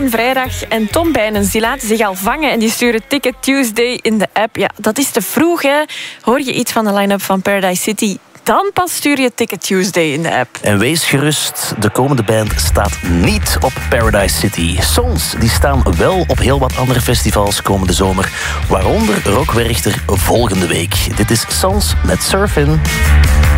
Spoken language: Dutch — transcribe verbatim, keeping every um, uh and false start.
en Vrijdag en Tom Bijnens, die laten zich al vangen en die sturen Ticket Tuesday in de app. Ja, dat is te vroeg, hè. Hoor je iets van de line-up van Paradise City, dan pas stuur je Ticket Tuesday in de app. En wees gerust, de komende band staat niet op Paradise City. Sons die staan wel op heel wat andere festivals komende zomer, waaronder Rock Werchter volgende week. Dit is Sons met Surfin'.